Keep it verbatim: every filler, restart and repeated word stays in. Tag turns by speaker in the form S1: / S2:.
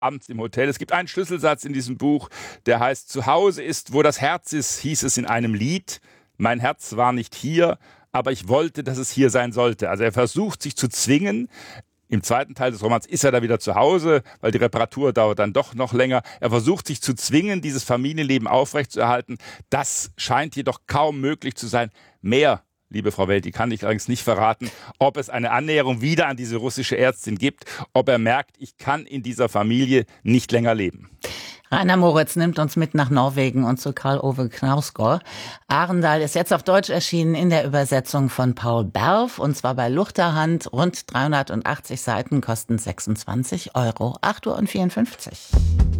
S1: abends im Hotel. Es gibt einen Schlüsselsatz in diesem Buch, der heißt: Zu Hause ist, wo das Herz ist, hieß es in einem Lied. Mein Herz war nicht hier, aber ich wollte, dass es hier sein sollte. Also er versucht, sich zu zwingen. Im zweiten Teil des Romans ist er da wieder zu Hause, weil die Reparatur dauert dann doch noch länger. Er versucht, sich zu zwingen, dieses Familienleben aufrechtzuerhalten. Das scheint jedoch kaum möglich zu sein. Mehr, liebe Frau Welti, kann ich allerdings nicht verraten, ob es eine Annäherung wieder an diese russische Ärztin gibt, ob er merkt, ich kann in dieser Familie nicht länger leben.
S2: Rainer Moritz nimmt uns mit nach Norwegen und zu Karl Ove Knausgård. Arendal ist jetzt auf Deutsch erschienen in der Übersetzung von Paul Berf, und zwar bei Luchterhand. Rund dreihundertachtzig Seiten, kosten sechsundzwanzig Euro. acht Uhr vierundfünfzig.